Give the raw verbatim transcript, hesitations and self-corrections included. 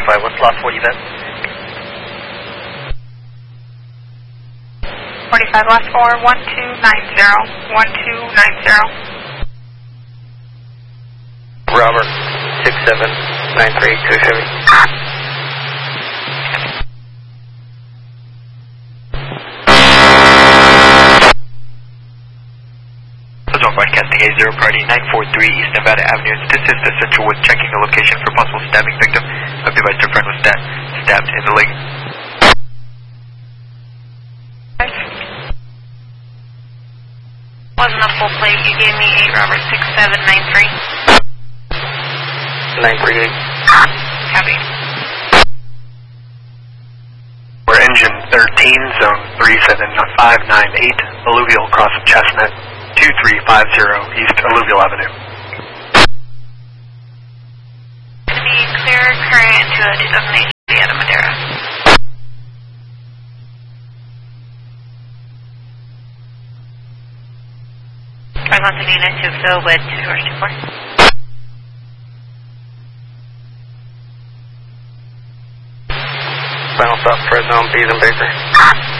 forty-five, what's lost for you then? forty-five lost for one two nine zero, one two nine zero. Robert, six seven nine three two Chevy. Broadcasting A zero party nine four three East Nevada Avenue. This is the Central with checking the location for possible stabbing victim. I've been advised your friend was stabbed, stabbed in the leg. Wasn't a full plate. You gave me eight Robert six seven nine three. nine three eight. Copy. We're engine thirteen, zone three seven five nine eight, alluvial cross of Chestnut. two three five zero East Alluvial Avenue. To be clear current to a two thousand eight Fiat Madera. Drive on to unit to Phil with two doors two four. Final stop, Fresno, Bees and Baker.